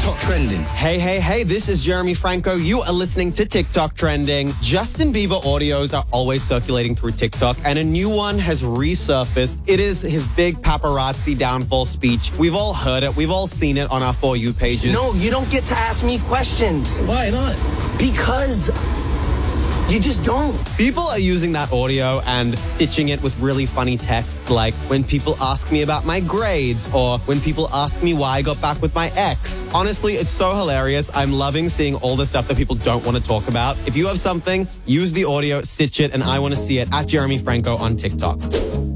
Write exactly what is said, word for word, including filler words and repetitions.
TikTok Trending. Hey, hey, hey, this is Jeremy Franco. You are listening to TikTok Trending. Justin Bieber audios are always circulating through TikTok, and a new one has resurfaced. It is his big paparazzi downfall speech. We've all heard it. We've all seen it on our For You pages. No, you don't get to ask me questions. Why not? Because you just don't. People are using that audio and stitching it with really funny texts like, when people ask me about my grades, or when people ask me why I got back with my ex. Honestly, it's so hilarious. I'm loving seeing all the stuff that people don't want to talk about. If you have something, use the audio, stitch it, and I want to see it at Jeremy Franco on TikTok.